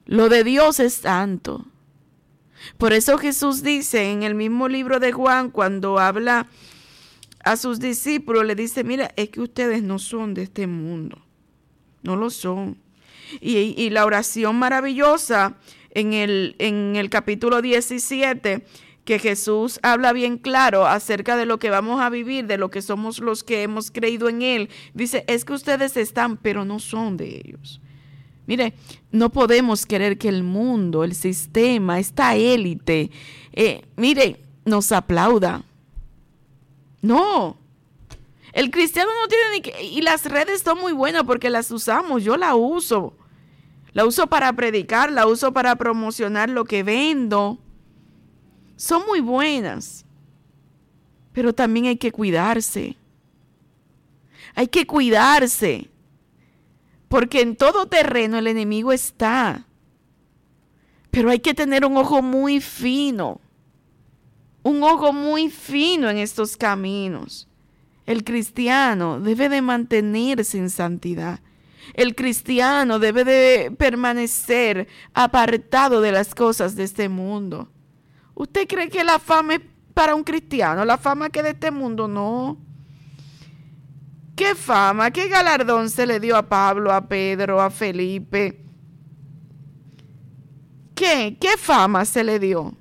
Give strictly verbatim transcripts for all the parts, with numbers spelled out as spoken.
Lo de Dios es santo. Por eso Jesús dice en el mismo libro de Juan, cuando habla a sus discípulos, le dice, mira, es que ustedes no son de este mundo. No lo son. Y, y la oración maravillosa en el, en el capítulo diecisiete, que Jesús habla bien claro acerca de lo que vamos a vivir, de lo que somos los que hemos creído en Él. Dice, es que ustedes están, pero no son de ellos. Mire, no podemos querer que el mundo, el sistema, esta élite, eh, mire, nos aplauda. No. El cristiano no tiene ni que... Y las redes son muy buenas porque las usamos, yo la uso. La uso para predicar, la uso para promocionar lo que vendo. Son muy buenas. Pero también hay que cuidarse. Hay que cuidarse. Porque en todo terreno el enemigo está. Pero hay que tener un ojo muy fino. Un ojo muy fino en estos caminos. El cristiano debe de mantenerse en santidad. El cristiano debe de permanecer apartado de las cosas de este mundo. ¿Usted cree que la fama es para un cristiano? La fama que de este mundo, no. ¿Qué fama, qué galardón se le dio a Pablo, a Pedro, a Felipe? ¿Qué? ¿Qué fama se le dio?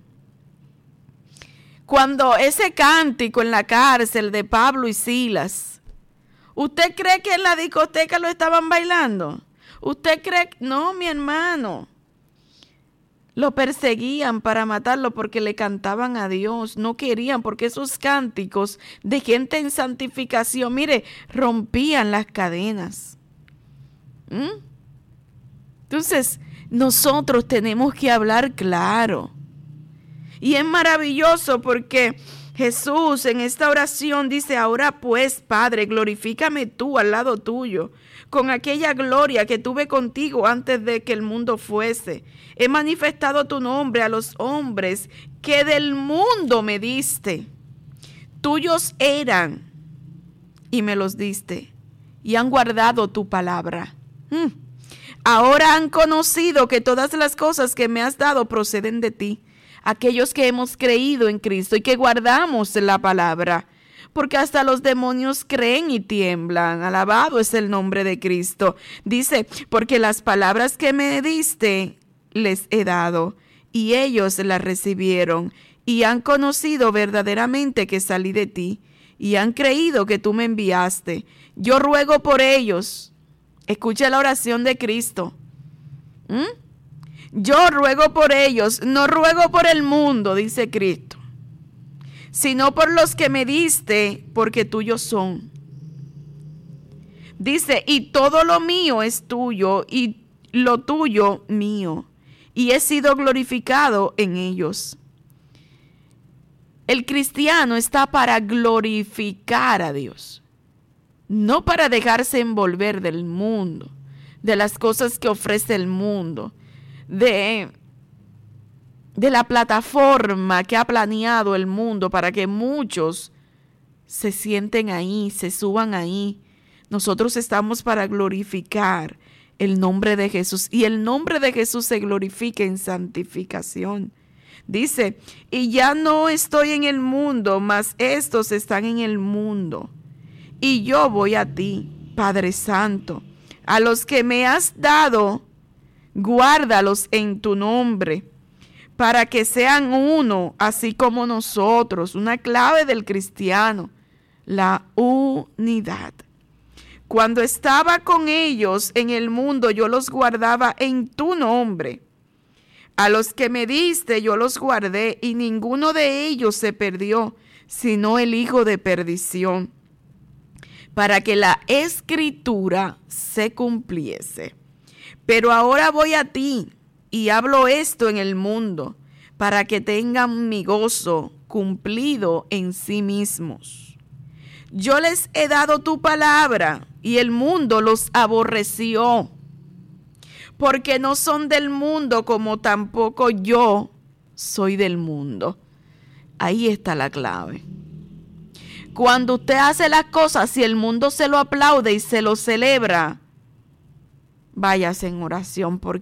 Cuando ese cántico en la cárcel de Pablo y Silas, ¿usted cree que en la discoteca lo estaban bailando? ¿Usted cree? No, mi hermano. Lo perseguían para matarlo porque le cantaban a Dios. No querían, porque esos cánticos de gente en santificación, mire, rompían las cadenas. ¿Mm? Entonces, nosotros tenemos que hablar claro. Y es maravilloso porque Jesús en esta oración dice, ahora pues, Padre, glorifícame tú al lado tuyo, con aquella gloria que tuve contigo antes de que el mundo fuese. He manifestado tu nombre a los hombres que del mundo me diste. Tuyos eran y me los diste, y han guardado tu palabra. Hmm. Ahora han conocido que todas las cosas que me has dado proceden de ti. Aquellos que hemos creído en Cristo y que guardamos la palabra, porque hasta los demonios creen y tiemblan. Alabado es el nombre de Cristo. Dice, porque las palabras que me diste les he dado, y ellos las recibieron, y han conocido verdaderamente que salí de ti, y han creído que tú me enviaste. Yo ruego por ellos. Escucha la oración de Cristo. ¿Mm? Yo ruego por ellos, no ruego por el mundo, dice Cristo, sino por los que me diste, porque tuyos son. Dice, y todo lo mío es tuyo, y lo tuyo mío, y he sido glorificado en ellos. El cristiano está para glorificar a Dios, no para dejarse envolver del mundo, de las cosas que ofrece el mundo, de, de la plataforma que ha planeado el mundo para que muchos se sienten ahí, se suban ahí. Nosotros estamos para glorificar el nombre de Jesús, y el nombre de Jesús se glorifica en santificación. Dice, y ya no estoy en el mundo, mas estos están en el mundo, y yo voy a ti, Padre Santo, a los que me has dado, guárdalos en tu nombre, para que sean uno, así como nosotros. Una clave del cristiano, la unidad. Cuando estaba con ellos en el mundo, yo los guardaba en tu nombre. A los que me diste, yo los guardé, y ninguno de ellos se perdió, sino el hijo de perdición, para que la escritura se cumpliese. Pero ahora voy a ti y hablo esto en el mundo, para que tengan mi gozo cumplido en sí mismos. Yo les he dado tu palabra, y el mundo los aborreció, porque no son del mundo, como tampoco yo soy del mundo. Ahí está la clave. Cuando usted hace las cosas, si el mundo se lo aplaude y se lo celebra, váyase en oración, porque